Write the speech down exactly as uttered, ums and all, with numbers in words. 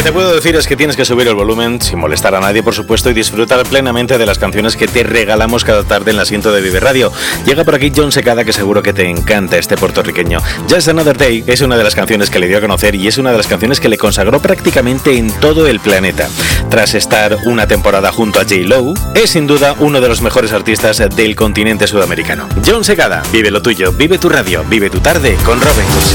te puedo decir es que tienes que subir el volumen sin molestar a nadie, por supuesto, y disfrutar plenamente de las canciones que te regalamos cada tarde en el asiento de Vive Radio. Llega por aquí Jon Secada, que seguro que te encanta este puertorriqueño. Just Another Day es una de las canciones que le dio a conocer y es una de las canciones que le consagró prácticamente en todo el planeta. Tras estar una temporada junto a J-Lo, es sin duda uno de los mejores artistas del continente sudamericano. Jon Secada, vive lo tuyo, vive tu radio, vive tu tarde con Robin Cursi.